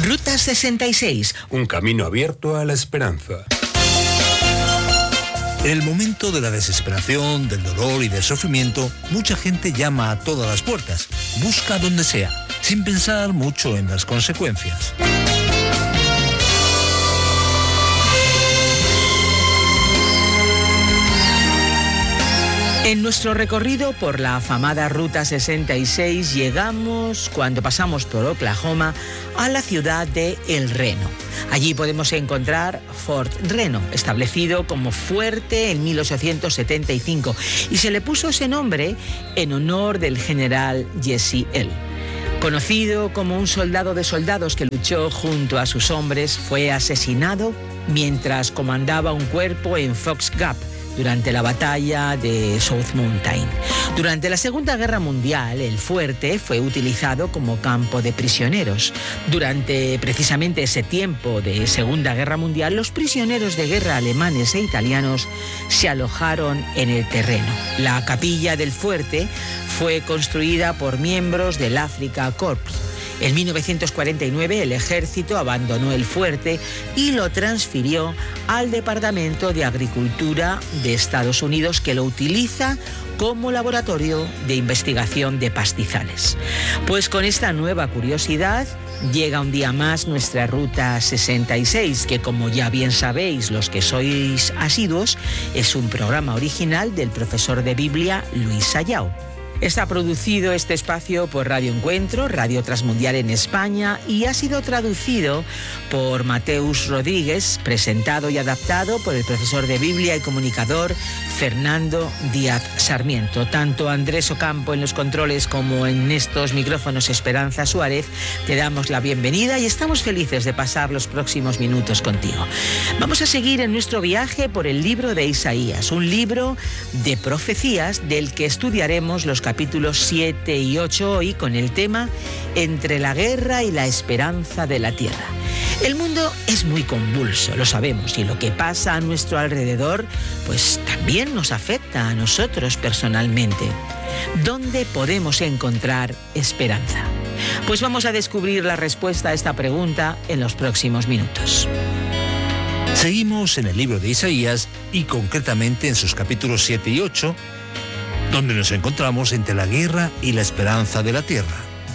Ruta 66. Un camino abierto a la esperanza. En el momento de la desesperación, del dolor y del sufrimiento, mucha gente llama a todas las puertas, busca donde sea, sin pensar mucho en las consecuencias. En nuestro recorrido por la afamada Ruta 66 llegamos, cuando pasamos por Oklahoma, a la ciudad de El Reno. Allí podemos encontrar Fort Reno, establecido como fuerte en 1875, y se le puso ese nombre en honor del general Jesse L. Conocido como un soldado de soldados que luchó junto a sus hombres, fue asesinado mientras comandaba un cuerpo en Fox Gap, durante la batalla de South Mountain. Durante la Segunda Guerra Mundial, el fuerte fue utilizado como campo de prisioneros. Durante precisamente ese tiempo de Segunda Guerra Mundial, los prisioneros de guerra alemanes e italianos se alojaron en el terreno. La capilla del fuerte fue construida por miembros del Afrika Korps. En 1949 el ejército abandonó el fuerte y lo transfirió al Departamento de Agricultura de Estados Unidos, que lo utiliza como laboratorio de investigación de pastizales. Pues con esta nueva curiosidad llega un día más nuestra Ruta 66, que, como ya bien sabéis los que sois asiduos, es un programa original del profesor de Biblia Luis Sayao. Está producido este espacio por Radio Encuentro, Radio Transmundial en España, y ha sido traducido por Mateus Rodríguez, presentado y adaptado por el profesor de Biblia y comunicador Fernando Díaz Sarmiento. Tanto Andrés Ocampo en los controles como en estos micrófonos Esperanza Suárez, te damos la bienvenida y estamos felices de pasar los próximos minutos contigo. Vamos a seguir en nuestro viaje por el libro de Isaías, un libro de profecías del que estudiaremos los capítulos 7 y 8 hoy, con el tema Entre la guerra y la esperanza de la tierra. El mundo es muy convulso, lo sabemos, y lo que pasa a nuestro alrededor pues también nos afecta a nosotros personalmente. ¿Dónde podemos encontrar esperanza? Pues vamos a descubrir la respuesta a esta pregunta en los próximos minutos. Seguimos en el libro de Isaías y concretamente en sus capítulos 7 y 8, donde nos encontramos entre la guerra y la esperanza de la tierra.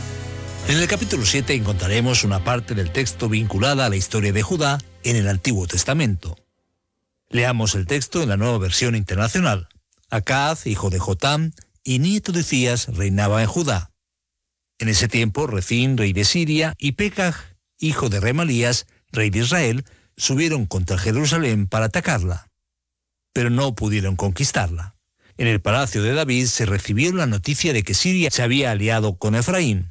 En el capítulo 7 encontraremos una parte del texto vinculada a la historia de Judá en el Antiguo Testamento. Leamos el texto en la Nueva Versión Internacional. Acaz, hijo de Jotam y nieto de Cías, reinaba en Judá. En ese tiempo, Rezín, rey de Siria, y Pekaj, hijo de Remalías, rey de Israel, subieron contra Jerusalén para atacarla, pero no pudieron conquistarla. En el palacio de David se recibió la noticia de que Siria se había aliado con Efraín,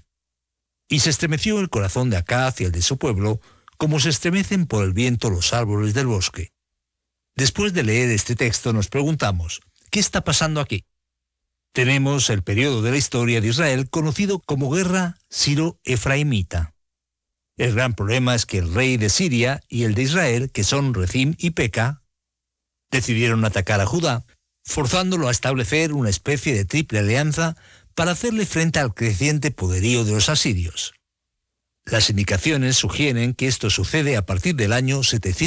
y se estremeció el corazón de Acaz y el de su pueblo, como se estremecen por el viento los árboles del bosque. Después de leer este texto nos preguntamos, ¿qué está pasando aquí? Tenemos el periodo de la historia de Israel conocido como Guerra Siro-Efraimita. El gran problema es que el rey de Siria y el de Israel, que son Rezín y Pekah, decidieron atacar a Judá, forzándolo a establecer una especie de triple alianza para hacerle frente al creciente poderío de los asirios. Las indicaciones sugieren que esto sucede a partir del año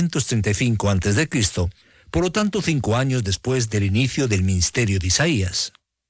735 a.C., por lo tanto 5 años después del inicio del ministerio de Isaías.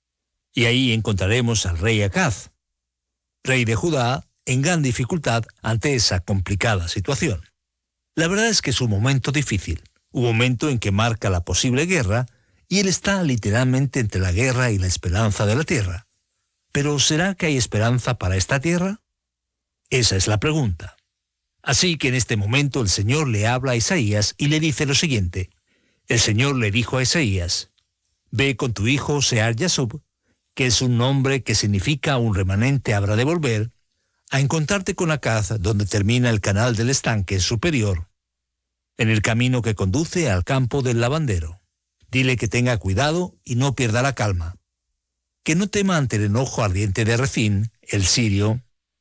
Y ahí encontraremos al rey Acaz, rey de Judá, en gran dificultad ante esa complicada situación. La verdad es que es un momento difícil, un momento en que marca la posible guerra, y él está literalmente entre la guerra y la esperanza de la tierra. ¿Pero será que hay esperanza para esta tierra? Esa es la pregunta. Así que en este momento el Señor le habla a Isaías y le dice lo siguiente. El Señor le dijo a Isaías, «Ve con tu hijo Sear-Yasub, que es un nombre que significa un remanente habrá de volver, a encontrarte con Acaz donde termina el canal del estanque superior, en el camino que conduce al campo del lavandero. Dile que tenga cuidado y no pierda la calma, que no tema ante el enojo ardiente de Rezín, el sirio,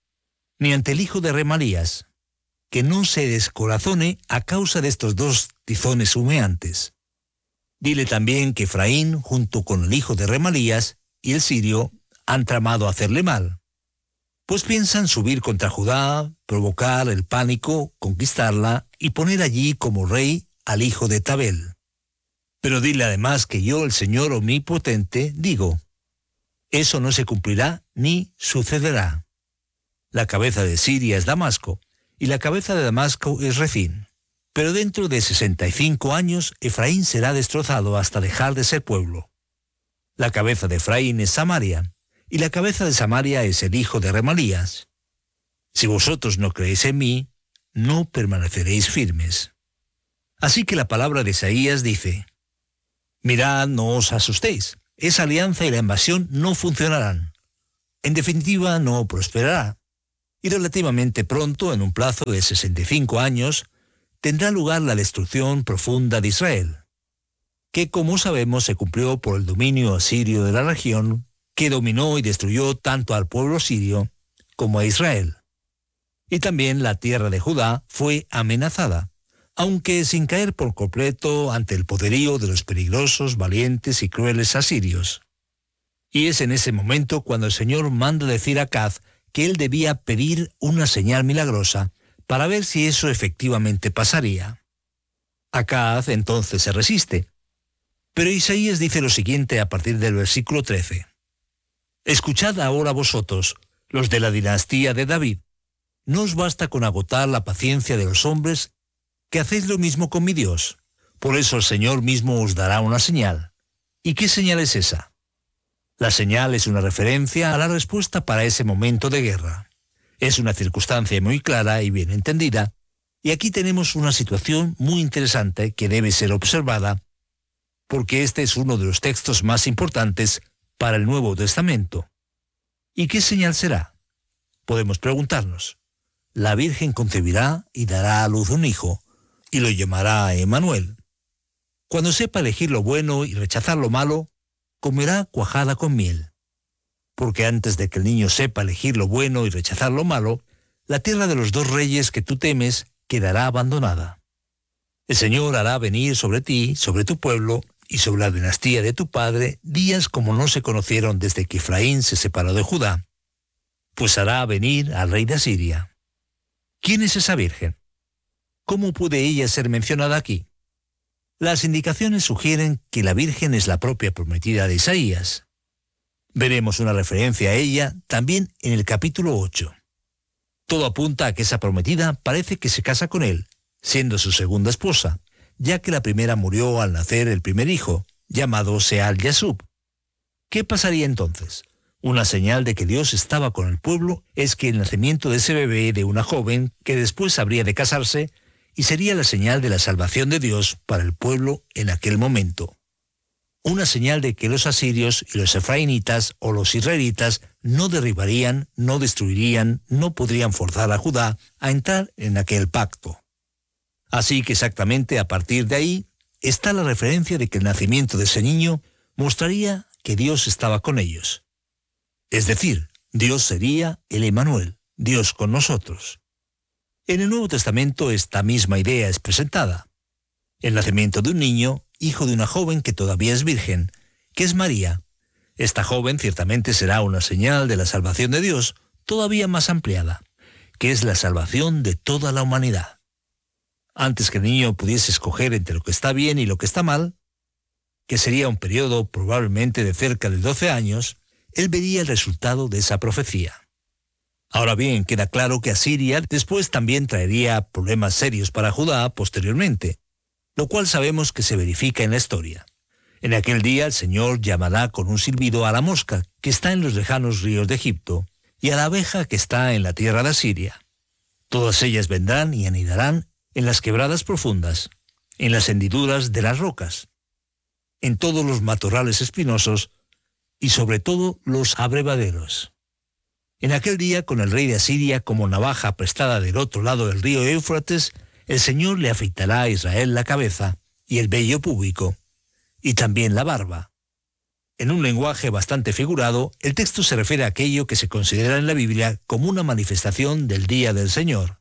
ni ante el hijo de Remalías, que no se descorazone a causa de estos dos tizones humeantes. Dile también que Efraín, junto con el hijo de Remalías y el sirio, han tramado hacerle mal, pues piensan subir contra Judá, provocar el pánico, conquistarla y poner allí como rey al hijo de Tabel. Pero dile además que yo, el Señor Omnipotente, digo, eso no se cumplirá ni sucederá. La cabeza de Siria es Damasco, y la cabeza de Damasco es Rezín. Pero dentro de 65 años, Efraín será destrozado hasta dejar de ser pueblo. La cabeza de Efraín es Samaria, y la cabeza de Samaria es el hijo de Remalías. Si vosotros no creéis en mí, no permaneceréis firmes. Así que la palabra de Isaías dice, mirad, no os asustéis, esa alianza y la invasión no funcionarán. En definitiva, no prosperará. Y relativamente pronto, en un plazo de 65 años, tendrá lugar la destrucción profunda de Israel, que como sabemos se cumplió por el dominio asirio de la región, que dominó y destruyó tanto al pueblo sirio como a Israel. Y también la tierra de Judá fue amenazada, aunque sin caer por completo ante el poderío de los peligrosos, valientes y crueles asirios. Y es en ese momento cuando el Señor manda decir a Acaz que él debía pedir una señal milagrosa para ver si eso efectivamente pasaría. Acaz entonces se resiste. Pero Isaías dice lo siguiente a partir del versículo 13. Escuchad ahora vosotros, los de la dinastía de David. No os basta con agotar la paciencia de los hombres, que hacéis lo mismo con mi Dios. Por eso el Señor mismo os dará una señal. ¿Y qué señal es esa? La señal es una referencia a la respuesta para ese momento de guerra. Es una circunstancia muy clara y bien entendida, y aquí tenemos una situación muy interesante que debe ser observada, porque este es uno de los textos más importantes para el Nuevo Testamento. ¿Y qué señal será? Podemos preguntarnos. La Virgen concebirá y dará a luz un hijo, y lo llamará Emmanuel. Cuando sepa elegir lo bueno y rechazar lo malo, comerá cuajada con miel. Porque antes de que el niño sepa elegir lo bueno y rechazar lo malo, la tierra de los dos reyes que tú temes quedará abandonada. El Señor hará venir sobre ti, sobre tu pueblo y sobre la dinastía de tu padre días como no se conocieron desde que Efraín se separó de Judá, pues hará venir al rey de Asiria. ¿Quién es esa virgen? ¿Cómo puede ella ser mencionada aquí? Las indicaciones sugieren que la Virgen es la propia prometida de Isaías. Veremos una referencia a ella también en el capítulo 8. Todo apunta a que esa prometida parece que se casa con él, siendo su segunda esposa, ya que la primera murió al nacer el primer hijo, llamado Seal-Yasub. ¿Qué pasaría entonces? Una señal de que Dios estaba con el pueblo es que el nacimiento de ese bebé de una joven, que después habría de casarse, y sería la señal de la salvación de Dios para el pueblo en aquel momento. Una señal de que los asirios y los efraínitas o los israelitas no derribarían, no destruirían, no podrían forzar a Judá a entrar en aquel pacto. Así que exactamente a partir de ahí está la referencia de que el nacimiento de ese niño mostraría que Dios estaba con ellos. Es decir, Dios sería el Emmanuel, Dios con nosotros. En el Nuevo Testamento esta misma idea es presentada. El nacimiento de un niño, hijo de una joven que todavía es virgen, que es María. Esta joven ciertamente será una señal de la salvación de Dios todavía más ampliada, que es la salvación de toda la humanidad. Antes que el niño pudiese escoger entre lo que está bien y lo que está mal, que sería un periodo probablemente de cerca de 12 años, él vería el resultado de esa profecía. Ahora bien, queda claro que Asiria después también traería problemas serios para Judá posteriormente, lo cual sabemos que se verifica en la historia. En aquel día el Señor llamará con un silbido a la mosca que está en los lejanos ríos de Egipto y a la abeja que está en la tierra de Asiria. Todas ellas vendrán y anidarán en las quebradas profundas, en las hendiduras de las rocas, en todos los matorrales espinosos y sobre todo los abrevaderos. En aquel día, con el rey de Asiria como navaja prestada del otro lado del río Éufrates, el Señor le afeitará a Israel la cabeza y el vello púbico, y también la barba. En un lenguaje bastante figurado, el texto se refiere a aquello que se considera en la Biblia como una manifestación del día del Señor,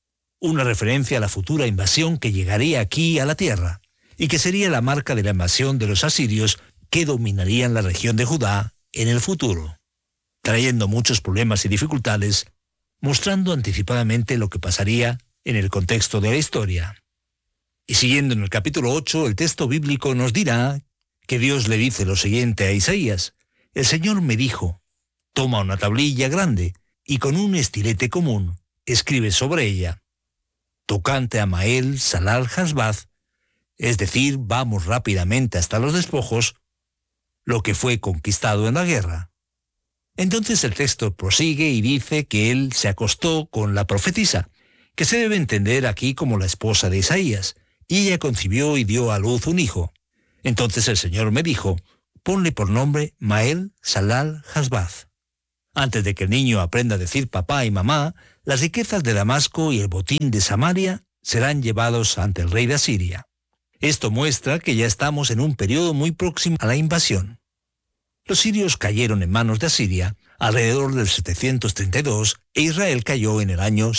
una referencia a la futura invasión que llegaría aquí a la tierra, y que sería la marca de la invasión de los asirios que dominarían la región de Judá en el futuro. trayendo muchos problemas y dificultades, mostrando anticipadamente lo que pasaría en el contexto de la historia. Y siguiendo en el capítulo 8, el texto bíblico nos dirá que Dios le dice lo siguiente a Isaías: el Señor me dijo, toma una tablilla grande y con un estilete común escribe sobre ella, tocante a Mael Salal Hasbaz, es decir, vamos rápidamente hasta los despojos, lo que fue conquistado en la guerra. Entonces el texto prosigue y dice que él se acostó con la profetisa, que se debe entender aquí como la esposa de Isaías, y ella concibió y dio a luz un hijo. Entonces el Señor me dijo, ponle por nombre Mael Salal Hasbaz. Antes de que el niño aprenda a decir papá y mamá, las riquezas de Damasco y el botín de Samaria serán llevados ante el rey de Asiria. Esto muestra que ya estamos en un periodo muy próximo a la invasión. Los sirios cayeron en manos de Asiria alrededor del 732 e Israel cayó en el año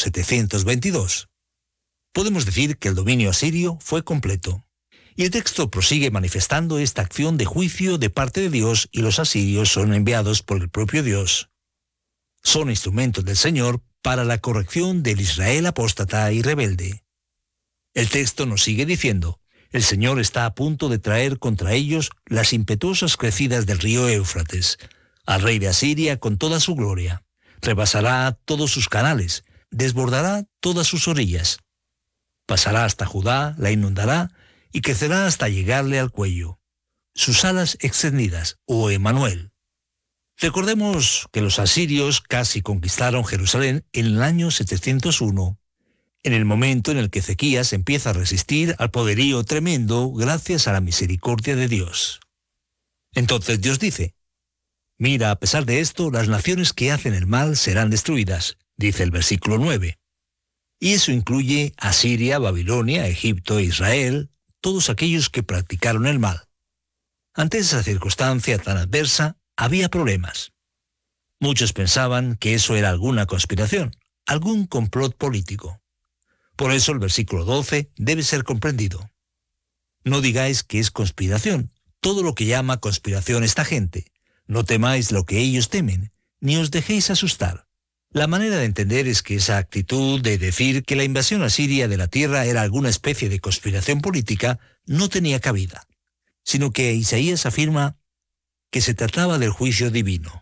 722. Podemos decir que el dominio asirio fue completo. Y el texto prosigue manifestando esta acción de juicio de parte de Dios, y los asirios son enviados por el propio Dios. Son instrumentos del Señor para la corrección del Israel apóstata y rebelde. El texto nos sigue diciendo, el Señor está a punto de traer contra ellos las impetuosas crecidas del río Éufrates, al rey de Asiria con toda su gloria. Rebasará todos sus canales, desbordará todas sus orillas. Pasará hasta Judá, la inundará y crecerá hasta llegarle al cuello. Sus alas extendidas, oh Emmanuel. Recordemos que los asirios casi conquistaron Jerusalén en el año 701, en el momento en el que Ezequías empieza a resistir al poderío tremendo gracias a la misericordia de Dios. Entonces Dios dice, mira, a pesar de esto, las naciones que hacen el mal serán destruidas, dice el versículo 9. Y eso incluye a Siria, Babilonia, Egipto e Israel, todos aquellos que practicaron el mal. Ante esa circunstancia tan adversa, había problemas. Muchos pensaban que eso era alguna conspiración, algún complot político. Por eso el versículo 12 debe ser comprendido. No digáis que es conspiración, todo lo que llama conspiración esta gente. No temáis lo que ellos temen, ni os dejéis asustar. La manera de entender es que esa actitud de decir que la invasión asiria de la tierra era alguna especie de conspiración política no tenía cabida, sino que Isaías afirma que se trataba del juicio divino.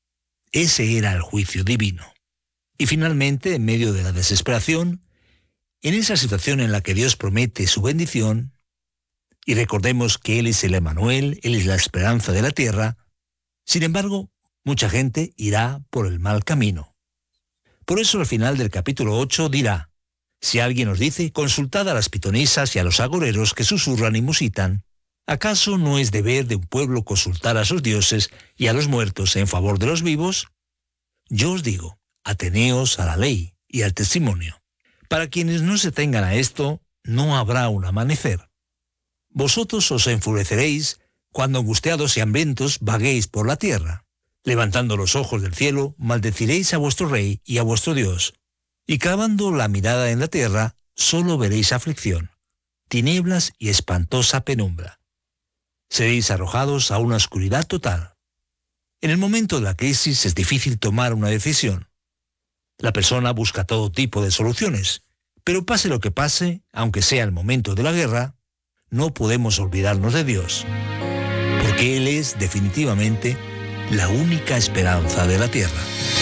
Ese era el juicio divino. Y finalmente, en medio de la desesperación, en esa situación en la que Dios promete su bendición, y recordemos que Él es el Emmanuel, Él es la esperanza de la tierra, sin embargo, mucha gente irá por el mal camino. Por eso al final del capítulo 8 dirá, si alguien os dice, consultad a las pitonisas y a los agoreros que susurran y musitan, ¿acaso no es deber de un pueblo consultar a sus dioses y a los muertos en favor de los vivos? Yo os digo, ateneos a la ley y al testimonio. Para quienes no se tengan a esto, no habrá un amanecer. Vosotros os enfureceréis cuando angustiados y hambrientos vaguéis por la tierra. Levantando los ojos del cielo, maldeciréis a vuestro rey y a vuestro Dios. Y clavando la mirada en la tierra, solo veréis aflicción, tinieblas y espantosa penumbra. Seréis arrojados a una oscuridad total. En el momento de la crisis es difícil tomar una decisión. La persona busca todo tipo de soluciones, pero pase lo que pase, aunque sea el momento de la guerra, no podemos olvidarnos de Dios, porque Él es definitivamente la única esperanza de la tierra.